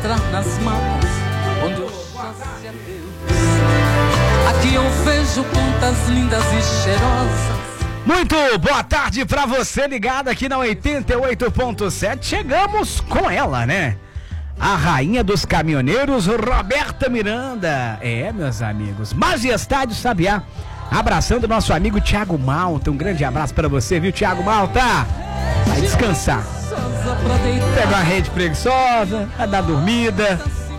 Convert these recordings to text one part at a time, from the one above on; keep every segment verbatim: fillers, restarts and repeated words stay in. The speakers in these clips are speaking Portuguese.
entrar nas matas onde eu já Deus. Aqui eu vejo plantas lindas e cheirosas. Muito boa tarde pra você ligado aqui na oitenta e oito ponto sete. Chegamos com ela, né? A rainha dos caminhoneiros, Roberta Miranda. É, meus amigos, Majestade Sabiá. Abraçando nosso amigo Thiago Malta. Um grande abraço pra você, viu, Thiago Malta? Vai descansar. Pega uma rede preguiçosa, vai dar dormida.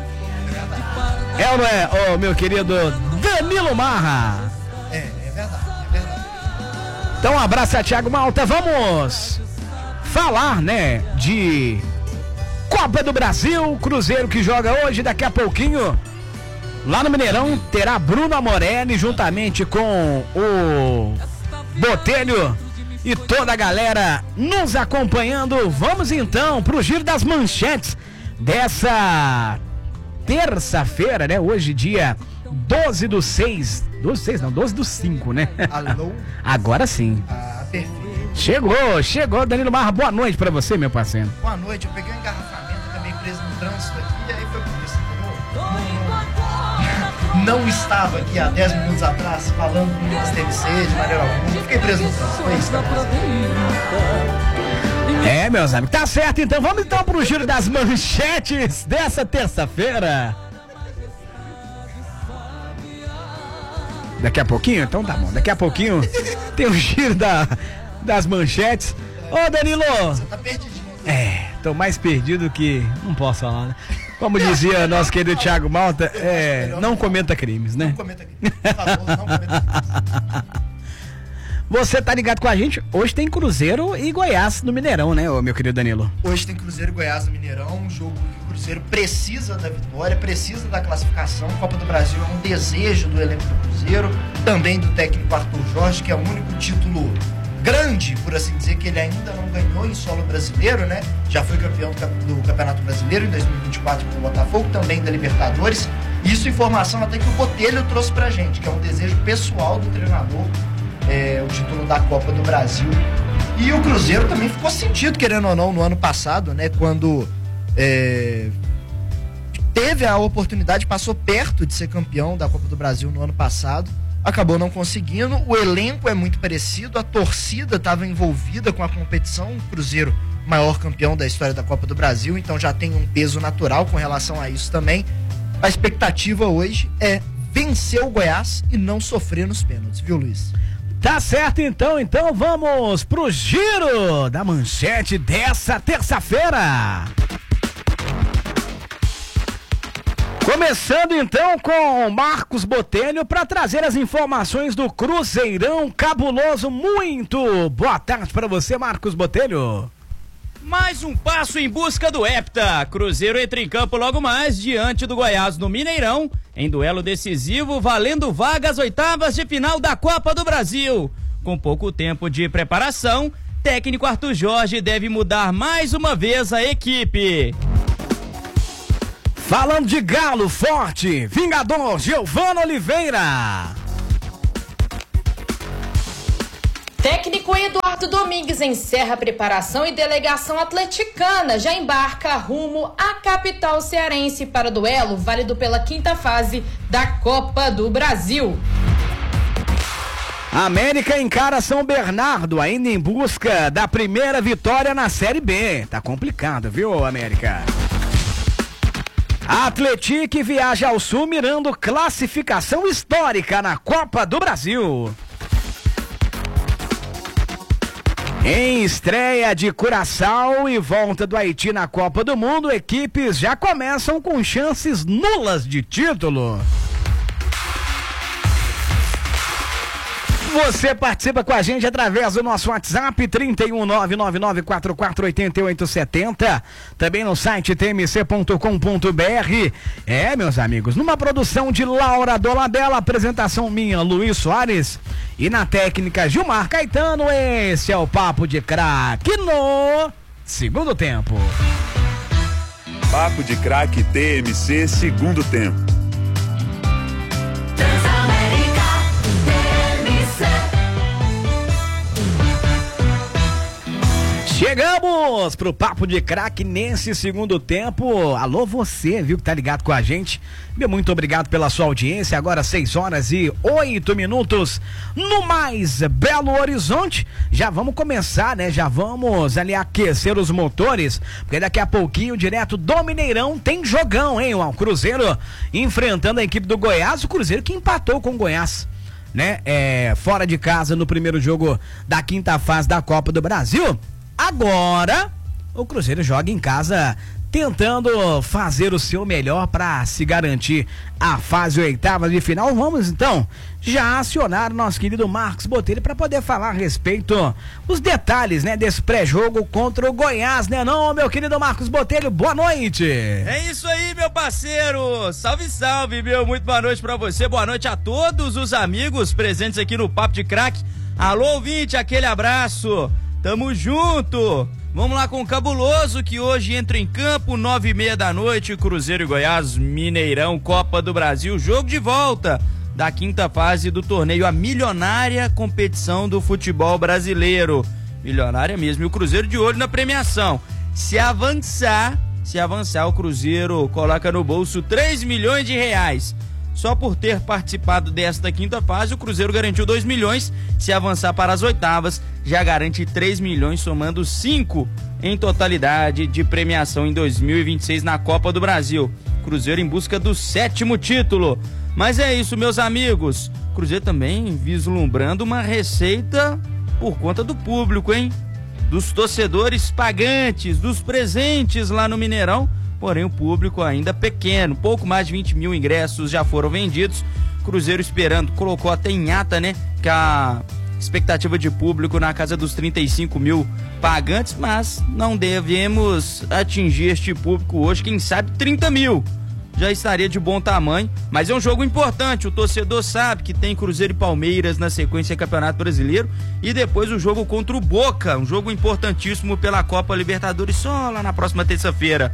É ou não é, ô, meu querido Danilo Marra? É, é verdade, é verdade. Então um abraço a Thiago Malta. Vamos falar, né, de Copa do Brasil, Cruzeiro que joga hoje, daqui a pouquinho, lá no Mineirão, terá Bruno Amorelli juntamente com o Botelho e toda a galera nos acompanhando. Vamos então pro giro das manchetes dessa terça-feira, né? Hoje, dia doze do seis. doze do seis, não, doze do cinco, né? Alô? Agora sim. Ah, perfeito. Chegou, chegou, Danilo Marra. Boa noite pra você, meu parceiro. Boa noite, eu peguei um engarrafamento, acabei preso no trânsito aqui, e aí foi por isso, entendeu? Não, não estava aqui há dez minutos atrás falando que não teve sede, de maneira alguma. Fiquei preso no trânsito, foi isso que aconteceu. É, meus amigos, tá certo então. Vamos então pro giro das manchetes dessa terça-feira. Daqui a pouquinho? Então tá bom. Daqui a pouquinho tem o giro da, das manchetes. Ô, Danilo! Você tá perdidinho. É, tô mais perdido que... Não posso falar, né? Como dizia nosso querido Thiago Malta, é, não cometa crimes, né? Não cometa crimes, por favor, não cometa crimes. Você tá ligado com a gente? Hoje tem Cruzeiro e Goiás no Mineirão, né, meu querido Danilo? Hoje tem Cruzeiro e Goiás no Mineirão, um jogo que o Cruzeiro precisa da vitória, precisa da classificação. Copa do Brasil é um desejo do elenco do Cruzeiro, também do técnico Arthur Jorge, que é o único título grande, por assim dizer, que ele ainda não ganhou em solo brasileiro, né? Já foi campeão do Campeonato Brasileiro em dois mil e vinte e quatro com o Botafogo, também da Libertadores. Isso informação até que o Botelho trouxe pra gente, que é um desejo pessoal do treinador, é, o título da Copa do Brasil. E o Cruzeiro também ficou sentido, querendo ou não, no ano passado, né? Quando é, teve a oportunidade, passou perto de ser campeão da Copa do Brasil no ano passado, acabou não conseguindo. O elenco é muito parecido, a torcida estava envolvida com a competição. O Cruzeiro, maior campeão da história da Copa do Brasil, então já tem um peso natural com relação a isso também. A expectativa hoje é vencer o Goiás e não sofrer nos pênaltis, viu, Luiz? Tá certo então, então vamos pro giro da manchete dessa terça-feira. Começando então com Marcos Botelho para trazer as informações do Cruzeirão cabuloso. Muito boa tarde para você, Marcos Botelho. Mais um passo em busca do hepta. Cruzeiro entra em campo logo mais diante do Goiás no Mineirão, em duelo decisivo valendo vaga às oitavas de final da Copa do Brasil. Com pouco tempo de preparação, técnico Arthur Jorge deve mudar mais uma vez a equipe. Falando de galo forte, vingador Giovano Oliveira. Técnico Eduardo Domingues encerra a preparação e delegação atleticana já embarca rumo à capital cearense para o duelo válido pela quinta fase da Copa do Brasil. América encara São Bernardo ainda em busca da primeira vitória na Série B. Tá complicado, viu, América? Atlético viaja ao Sul mirando classificação histórica na Copa do Brasil. Em estreia de Curaçao e volta do Haiti na Copa do Mundo, equipes já começam com chances nulas de título. Você participa com a gente através do nosso WhatsApp trinta e um, nove nove nove quatro quatro oito oito sete zero, também no site t m c ponto com ponto b r. É, meus amigos, numa produção de Laura Dolabella, apresentação minha, Luiz Soares, e na técnica Gilmar Caetano, esse é o Papo de Craque no segundo tempo. Papo de Craque T M C, segundo tempo. Chegamos Vamos pro Papo de Craque nesse segundo tempo. Alô você, viu, que tá ligado com a gente. Meu muito obrigado pela sua audiência. Agora seis horas e oito minutos no mais Belo Horizonte. Já vamos começar, né? Já vamos ali aquecer os motores, porque daqui a pouquinho, direto do Mineirão, tem jogão, hein? O Cruzeiro enfrentando a equipe do Goiás. O Cruzeiro que empatou com o Goiás, né? É, fora de casa no primeiro jogo da quinta fase da Copa do Brasil. Agora o Cruzeiro joga em casa, tentando fazer o seu melhor para se garantir a fase oitava de final. Vamos então já acionar o nosso querido Marcos Botelho para poder falar a respeito os detalhes, né, desse pré-jogo contra o Goiás, né não, meu querido Marcos Botelho? Boa noite. É isso aí, meu parceiro. Salve, salve, meu. Muito boa noite para você. Boa noite a todos os amigos presentes aqui no Papo de Craque. Alô, ouvinte, aquele abraço. Tamo junto! Vamos lá com o Cabuloso, que hoje entra em campo, nove e meia da noite, Cruzeiro e Goiás, Mineirão, Copa do Brasil, jogo de volta da quinta fase do torneio, a milionária competição do futebol brasileiro. Milionária mesmo, e o Cruzeiro de olho na premiação. Se avançar, se avançar, o Cruzeiro coloca no bolso três milhões de reais. Só por ter participado desta quinta fase, o Cruzeiro garantiu dois milhões. Se avançar para as oitavas, já garante três milhões, somando cinco em totalidade de premiação em dois mil e vinte e seis na Copa do Brasil. Cruzeiro em busca do sétimo título. Mas é isso, meus amigos. Cruzeiro também vislumbrando uma receita por conta do público, hein? Dos torcedores pagantes, dos presentes lá no Mineirão. Porém, o público ainda pequeno, pouco mais de vinte mil ingressos já foram vendidos. Cruzeiro esperando, colocou até em ata, né, que a expectativa de público na casa dos trinta e cinco mil pagantes, mas não devemos atingir este público hoje, quem sabe trinta mil. Já estaria de bom tamanho, mas é um jogo importante, o torcedor sabe que tem Cruzeiro e Palmeiras na sequência do Campeonato Brasileiro e depois o jogo contra o Boca, um jogo importantíssimo pela Copa Libertadores só lá na próxima terça-feira.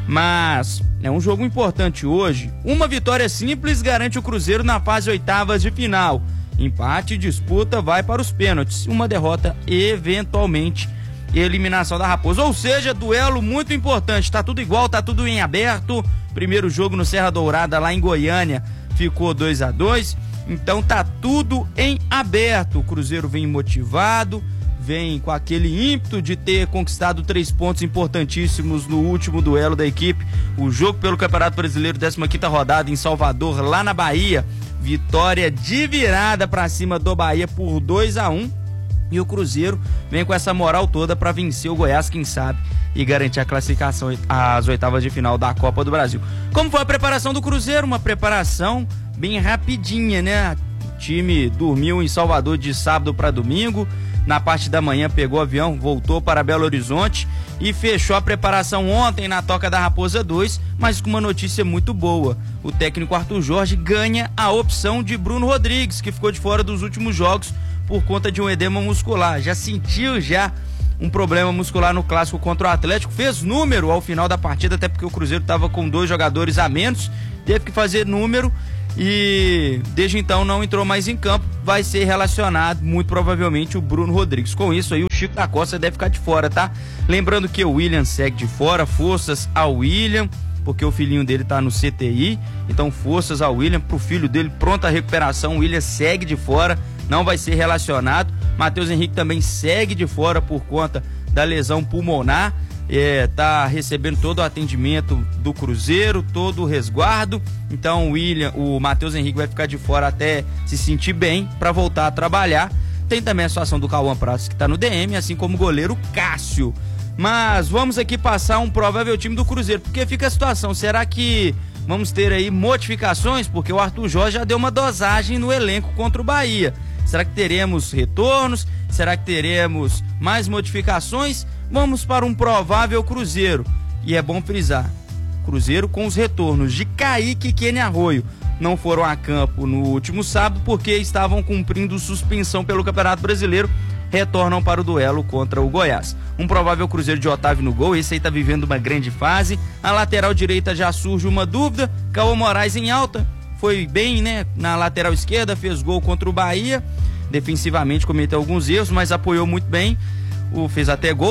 Mas é um jogo importante hoje. Uma vitória simples garante o Cruzeiro na fase oitavas de final. Empate e disputa vai para os pênaltis. Uma derrota, eventualmente, eliminação da Raposa. Ou seja, duelo muito importante. Tá tudo igual, tá tudo em aberto. Primeiro jogo no Serra Dourada, lá em Goiânia, ficou dois a dois. Então tá tudo em aberto. O Cruzeiro vem motivado, vem com aquele ímpeto de ter conquistado três pontos importantíssimos no último duelo da equipe. O jogo pelo Campeonato Brasileiro, décima quinta rodada em Salvador, lá na Bahia. Vitória de virada pra cima do Bahia por dois a um. E o Cruzeiro vem com essa moral toda para vencer o Goiás, quem sabe, e garantir a classificação às oitavas de final da Copa do Brasil. Como foi a preparação do Cruzeiro? Uma preparação bem rapidinha, né? O time dormiu em Salvador de sábado para domingo. Na parte da manhã pegou o avião, voltou para Belo Horizonte e fechou a preparação ontem na Toca da Raposa dois, mas com uma notícia muito boa. O técnico Arthur Jorge ganha a opção de Bruno Rodrigues, que ficou de fora dos últimos jogos por conta de um edema muscular. Já sentiu já um problema muscular no clássico contra o Atlético, fez número ao final da partida, até porque o Cruzeiro estava com dois jogadores a menos, teve que fazer número e desde então não entrou mais em campo. Vai ser relacionado muito provavelmente o Bruno Rodrigues. Com isso aí o Chico da Costa deve ficar de fora, tá? Lembrando que o William segue de fora, forças ao William, porque o filhinho dele tá no C T I, então forças ao William, pro filho dele, pronta a recuperação. O William segue de fora, não vai ser relacionado. Matheus Henrique também segue de fora por conta da lesão pulmonar, é, tá recebendo todo o atendimento do Cruzeiro, todo o resguardo. Então o William, o Matheus Henrique vai ficar de fora até se sentir bem para voltar a trabalhar. Tem também a situação do Cauã Pratos, que tá no D M, assim como o goleiro Cássio. Mas vamos aqui passar um provável time do Cruzeiro, porque fica a situação, será que vamos ter aí modificações? Porque o Arthur Jorge já deu uma dosagem no elenco contra o Bahia. Será que teremos retornos? Será que teremos mais modificações? Vamos para um provável Cruzeiro. E é bom frisar, Cruzeiro com os retornos de Kaique e Kenny Arroio. Não foram a campo no último sábado porque estavam cumprindo suspensão pelo Campeonato Brasileiro. Retornam para o duelo contra o Goiás. Um provável Cruzeiro de Otávio no gol, esse aí tá vivendo uma grande fase. A lateral direita já surge uma dúvida, Cauã Moraes em alta, foi bem, né, na lateral esquerda, fez gol contra o Bahia, defensivamente cometeu alguns erros, mas apoiou muito bem, o, fez até gol, né,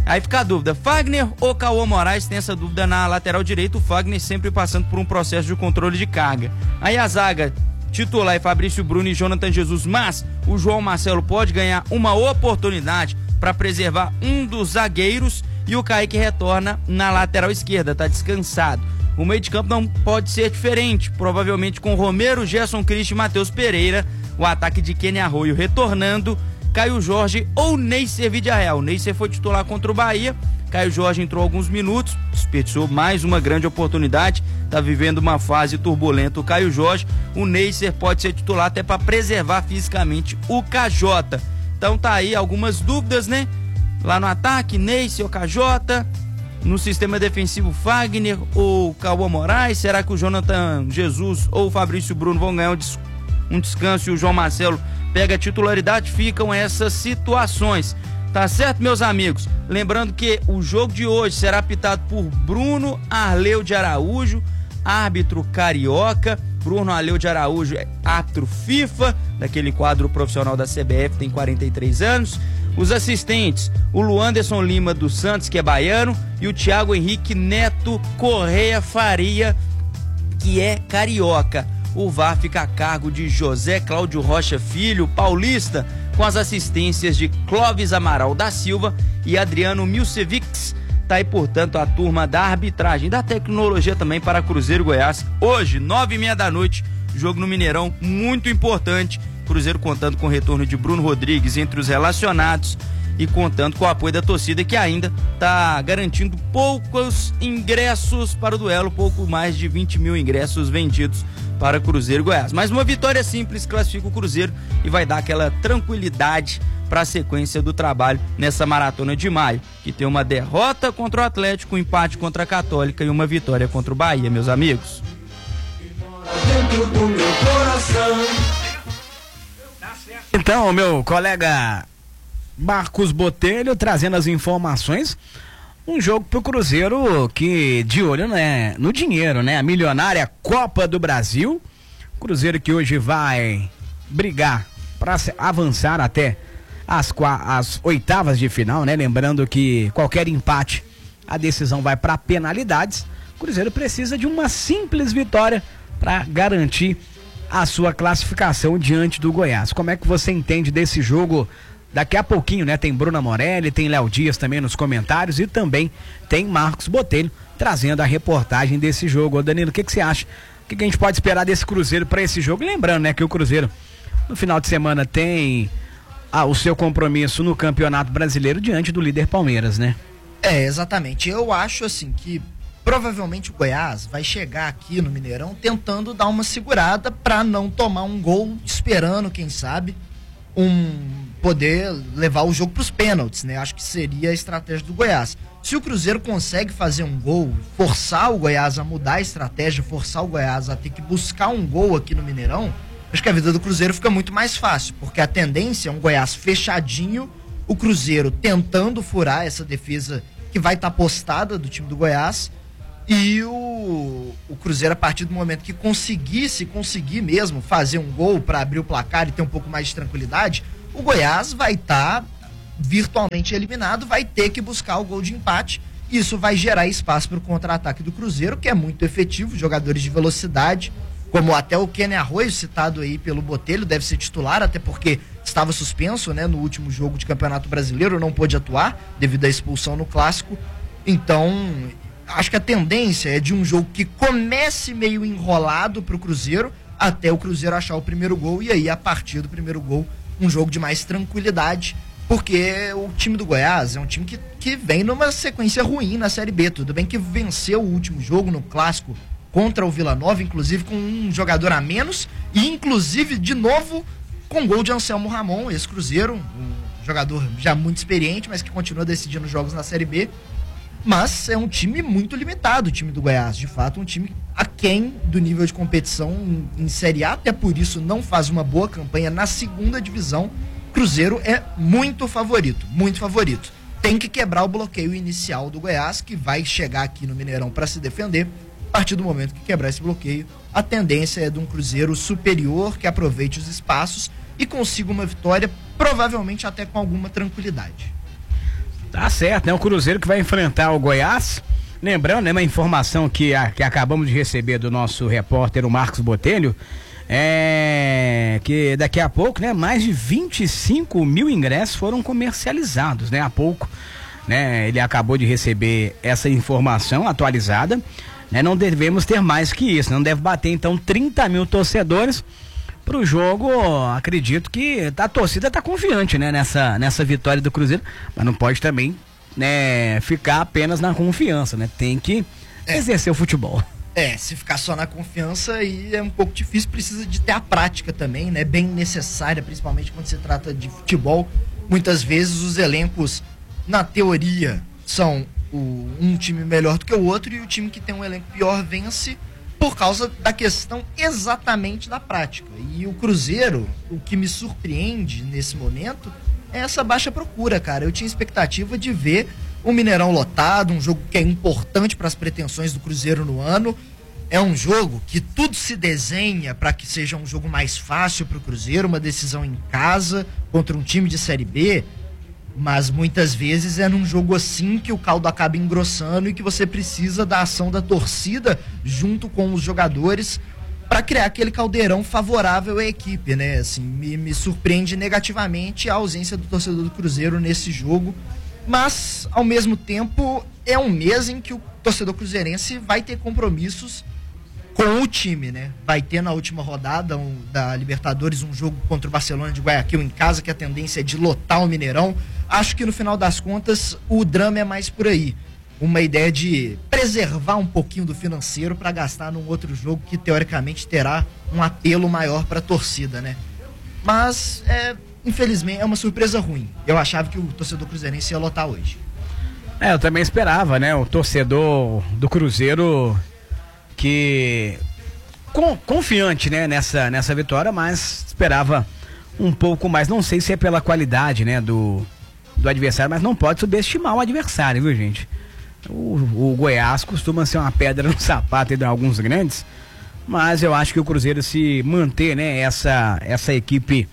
Aí fica a dúvida, Fagner ou Cauã Moraes? Tem essa dúvida na lateral direita, o Fagner sempre passando por um processo de controle de carga. Aí a zaga titular é Fabrício Bruno e Jonathan Jesus, mas o João Marcelo pode ganhar uma oportunidade para preservar um dos zagueiros e o Kaique retorna na lateral esquerda, tá descansado. O meio de campo não pode ser diferente, provavelmente com Romero, Gerson Cristi e Matheus Pereira, o ataque de Kenny Arroio retornando, Caio Jorge ou Neisser Vidiarreal. Neisser foi titular contra o Bahia, Caio Jorge entrou alguns minutos, desperdiçou mais uma grande oportunidade, tá vivendo uma fase turbulenta o Caio Jorge, o Neisser pode ser titular até para preservar fisicamente o K J. Então tá aí algumas dúvidas, né? Lá no ataque, Neisser ou K J, no sistema defensivo Fagner ou Cauã Moraes, será que o Jonathan Jesus ou o Fabrício Bruno vão ganhar um, des um descanso e o João Marcelo pega a titularidade? Ficam essas situações. Tá certo, meus amigos? Lembrando que o jogo de hoje será apitado por Bruno Arleu de Araújo, árbitro carioca. Bruno Arleu de Araújo é árbitro FIFA, daquele quadro profissional da C B F, tem quarenta e três anos. Os assistentes, o Luanderson Lima dos Santos, que é baiano, e o Thiago Henrique Neto Correia Faria, que é carioca. O V A R fica a cargo de José Cláudio Rocha Filho, paulista, com as assistências de Clóvis Amaral da Silva e Adriano Milcevics. Tá aí, portanto, a turma da arbitragem, da tecnologia também para Cruzeiro Goiás. Hoje, nove e meia da noite, jogo no Mineirão, muito importante. Cruzeiro contando com o retorno de Bruno Rodrigues entre os relacionados e contando com o apoio da torcida, que ainda está garantindo poucos ingressos para o duelo, pouco mais de vinte mil ingressos vendidos para Cruzeiro Goiás. Mas uma vitória simples classifica o Cruzeiro e vai dar aquela tranquilidade para a sequência do trabalho nessa maratona de maio, que tem uma derrota contra o Atlético, um empate contra a Católica e uma vitória contra o Bahia, meus amigos. Dentro do meu coração. Então, meu colega Marcos Botelho trazendo as informações. Um jogo pro Cruzeiro que de olho, né, no dinheiro, né? A milionária Copa do Brasil. Cruzeiro que hoje vai brigar para avançar até as, as oitavas de final, né? Lembrando que qualquer empate, a decisão vai para penalidades. O Cruzeiro precisa de uma simples vitória para garantir a sua classificação diante do Goiás. Como é que você entende desse jogo? Daqui a pouquinho, né? Tem Bruna Morelli, tem Léo Dias também nos comentários e também tem Marcos Botelho trazendo a reportagem desse jogo. Ô Danilo, o que, que você acha? O que, que a gente pode esperar desse Cruzeiro para esse jogo? Lembrando, né, que o Cruzeiro no final de semana tem ah, o seu compromisso no Campeonato Brasileiro diante do líder Palmeiras, né? É, exatamente. Eu acho assim que provavelmente o Goiás vai chegar aqui no Mineirão tentando dar uma segurada para não tomar um gol, esperando, quem sabe, um poder levar o jogo para os pênaltis, né? Acho que seria a estratégia do Goiás. Se o Cruzeiro consegue fazer um gol, forçar o Goiás a mudar a estratégia, forçar o Goiás a ter que buscar um gol aqui no Mineirão, acho que a vida do Cruzeiro fica muito mais fácil, porque a tendência é um Goiás fechadinho, o Cruzeiro tentando furar essa defesa que vai estar tá postada do time do Goiás, e o, o Cruzeiro, a partir do momento que conseguisse, conseguir mesmo fazer um gol para abrir o placar e ter um pouco mais de tranquilidade, o Goiás vai estar tá virtualmente eliminado, vai ter que buscar o gol de empate. Isso vai gerar espaço para o contra-ataque do Cruzeiro, que é muito efetivo, jogadores de velocidade, como até o Kenny Arroio, citado aí pelo Botelho, deve ser titular, até porque estava suspenso, né, no último jogo de Campeonato Brasileiro, não pôde atuar devido à expulsão no Clássico. Então, acho que a tendência é de um jogo que comece meio enrolado pro Cruzeiro, até o Cruzeiro achar o primeiro gol, e aí a partir do primeiro gol, um jogo de mais tranquilidade, porque o time do Goiás é um time que, que vem numa sequência ruim na Série B. Tudo bem que venceu o último jogo no Clássico contra o Vila Nova, inclusive com um jogador a menos, e inclusive de novo com gol de Anselmo Ramon, esse Cruzeiro, um jogador já muito experiente, mas que continua decidindo jogos na Série B. Mas é um time muito limitado, o time do Goiás. De fato, um time aquém do nível de competição em, em Série A. Até por isso não faz uma boa campanha na segunda divisão. Cruzeiro é muito favorito, muito favorito. Tem que quebrar o bloqueio inicial do Goiás, que vai chegar aqui no Mineirão para se defender. A partir do momento que quebrar esse bloqueio, a tendência é de um Cruzeiro superior, que aproveite os espaços e consiga uma vitória, provavelmente até com alguma tranquilidade. Tá certo, né? O Cruzeiro que vai enfrentar o Goiás. Lembrando, né, uma informação que, a, que acabamos de receber do nosso repórter, o Marcos Botelho, é que daqui a pouco, né, mais de vinte e cinco mil ingressos foram comercializados, né? Há pouco, né? Ele acabou de receber essa informação atualizada, né? Não devemos ter mais que isso, não deve bater então trinta mil torcedores pro jogo. Acredito que a torcida tá confiante, né, nessa, nessa vitória do Cruzeiro, mas não pode também, né, ficar apenas na confiança, né? Tem que é. exercer o futebol. É, se ficar só na confiança aí é um pouco difícil, precisa de ter a prática também, né? Bem necessária, principalmente quando se trata de futebol. Muitas vezes os elencos, na teoria, são o, um time melhor do que o outro, e o time que tem um elenco pior vence por causa da questão exatamente da prática. E o Cruzeiro, o que me surpreende nesse momento é essa baixa procura, cara. Eu tinha expectativa de ver o Mineirão lotado, um jogo que é importante para as pretensões do Cruzeiro no ano. É um jogo que tudo se desenha para que seja um jogo mais fácil para o Cruzeiro, uma decisão em casa contra um time de Série B, mas muitas vezes é num jogo assim que o caldo acaba engrossando e que você precisa da ação da torcida junto com os jogadores para criar aquele caldeirão favorável à equipe, né? Assim, me, me surpreende negativamente a ausência do torcedor do Cruzeiro nesse jogo, mas ao mesmo tempo é um mês em que o torcedor cruzeirense vai ter compromissos com o time, né? Vai ter na última rodada um, da Libertadores um jogo contra o Barcelona de Guayaquil em casa, que a tendência é de lotar o Mineirão. Acho que no final das contas o drama é mais por aí. Uma ideia de preservar um pouquinho do financeiro para gastar num outro jogo que teoricamente terá um apelo maior para a torcida, né? Mas, é, infelizmente, é uma surpresa ruim. Eu achava que o torcedor cruzeirense ia lotar hoje. É, eu também esperava, né? O torcedor do Cruzeiro que com, confiante, né, nessa, nessa vitória, mas esperava um pouco mais. Não sei se é pela qualidade, né, do, do adversário, mas não pode subestimar o adversário, viu, gente? O, o Goiás costuma ser uma pedra no sapato de alguns grandes, mas eu acho que o Cruzeiro, se manter, né, essa, essa equipe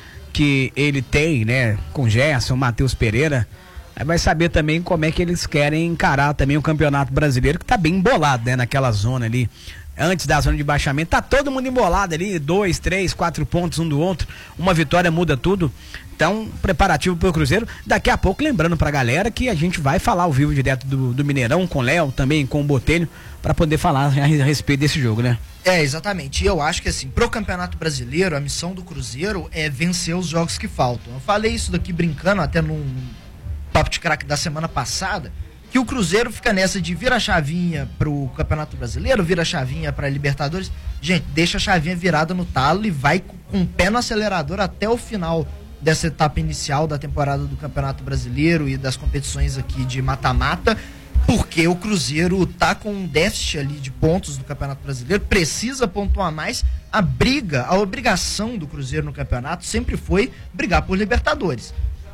que ele tem, né, com Gerson, Matheus Pereira, vai saber também como é que eles querem encarar também o Campeonato Brasileiro, que tá bem embolado, né, naquela zona ali, antes da zona de baixamento, tá todo mundo embolado ali, dois, três, quatro pontos um do outro, uma vitória muda tudo. Então, preparativo pro Cruzeiro. Daqui a pouco, lembrando pra galera que a gente vai falar ao vivo direto do, do Mineirão, com o Léo, também com o Botelho, pra poder falar a respeito desse jogo, né? É, exatamente. E eu acho que, assim, pro Campeonato Brasileiro, a missão do Cruzeiro é vencer os jogos que faltam. Eu falei isso daqui brincando até num Papo de Craque da semana passada, que o Cruzeiro fica nessa de vira a chavinha pro Campeonato Brasileiro, vira a chavinha pra Libertadores. Gente, deixa a chavinha virada no talo e vai com o pé no acelerador até o final dessa etapa inicial da temporada do Campeonato Brasileiro e das competições aqui de mata-mata, porque o Cruzeiro tá com um déficit ali de pontos do Campeonato Brasileiro, precisa pontuar mais. A briga, a obrigação do Cruzeiro no campeonato sempre foi brigar por Libertadores.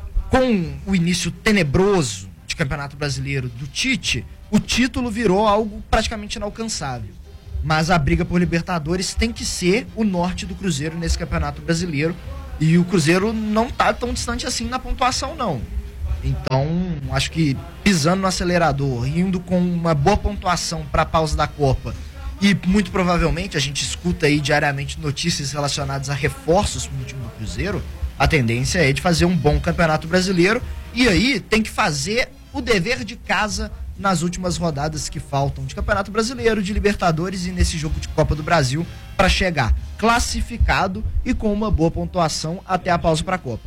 Com o início tenebroso de Campeonato Brasileiro do Tite, o título virou algo praticamente inalcançável. Mas a briga por Libertadores tem que ser o norte do Cruzeiro nesse Campeonato Brasileiro. E o Cruzeiro não tá tão distante assim na pontuação, não. Então, acho que pisando no acelerador, indo com uma boa pontuação para a pausa da Copa, e muito provavelmente a gente escuta aí diariamente notícias relacionadas a reforços no time do Cruzeiro, a tendência é de fazer um bom Campeonato Brasileiro, e aí tem que fazer o dever de casa nas últimas rodadas que faltam de Campeonato Brasileiro, de Libertadores e nesse jogo de Copa do Brasil, para chegar classificado e com uma boa pontuação até a pausa para a Copa.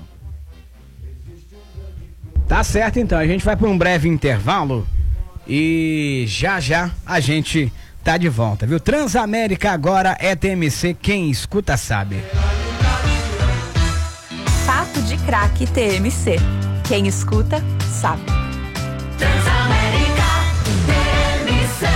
Tá certo, então, a gente vai para um breve intervalo e já já a gente tá de volta, viu? Transamérica agora é T M C, quem escuta sabe. Papo de Craque T M C, quem escuta sabe. Transamérica T M C.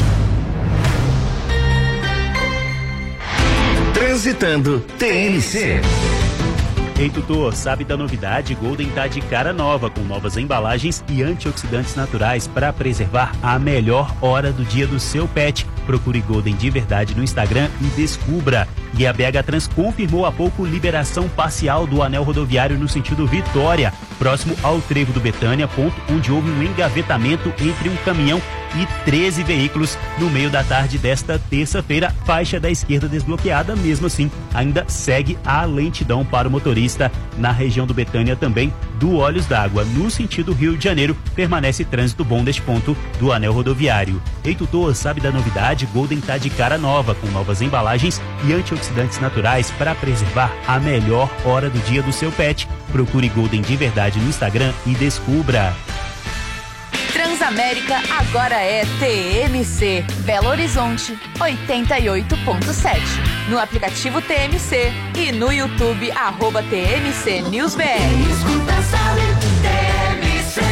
Transitando T M C. Ei, tutor, sabe da novidade? Golden tá de cara nova, com novas embalagens e antioxidantes naturais para preservar a melhor hora do dia do seu pet. Procure Golden de verdade no Instagram e descubra. E a B H Trans confirmou há pouco liberação parcial do anel rodoviário no sentido Vitória, próximo ao trevo do Betânia, ponto onde houve um engavetamento entre um caminhão e treze veículos no meio da tarde desta terça-feira. Faixa da esquerda desbloqueada, mesmo assim, ainda segue a lentidão para o motorista. Na região do Betânia também, do Olhos d'Água, no sentido Rio de Janeiro, permanece trânsito bom deste ponto do anel rodoviário. Ei, tutor, sabe da novidade? Golden tá de cara nova, com novas embalagens e antioxidantes naturais para preservar a melhor hora do dia do seu pet. Procure Golden de verdade no Instagram e descubra. Transamérica agora é T M C, Belo Horizonte, oitenta e oito ponto sete. No aplicativo T M C e no YouTube, arroba T M C News B R. Escuta, sabe, T M C.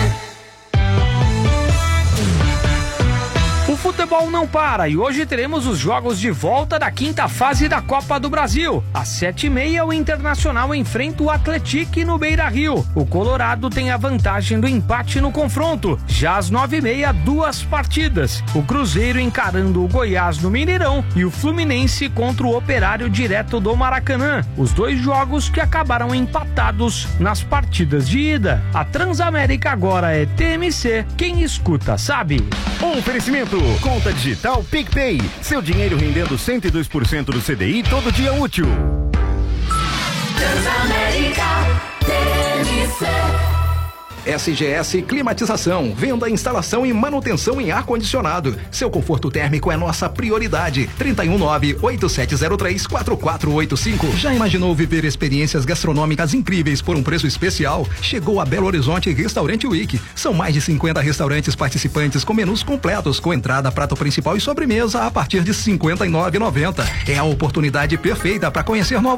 O futebol não para e hoje teremos os jogos de volta da quinta fase da Copa do Brasil. Às sete e meia, o Internacional enfrenta o Atlético no Beira-Rio. O Colorado tem a vantagem do empate no confronto. Já às nove e meia, duas partidas. O Cruzeiro encarando o Goiás no Mineirão e o Fluminense contra o Operário direto do Maracanã. Os dois jogos que acabaram empatados nas partidas de ida. A Transamérica agora é T M C. Quem escuta sabe. Oferecimento, conta digital PicPay. Seu dinheiro rendendo cento e dois por cento do C D I todo dia útil. Transamérica, T M C. S G S Climatização, venda, instalação e manutenção em ar-condicionado. Seu conforto térmico é nossa prioridade. trinta e um nove, oito sete zero três, quatro quatro oito cinco. Já imaginou viver experiências gastronômicas incríveis por um preço especial? Chegou a Belo Horizonte Restaurante Week. São mais de cinquenta restaurantes participantes com menus completos, com entrada, prato principal e sobremesa a partir de cinquenta e nove reais e noventa centavos. É a oportunidade perfeita para conhecer novos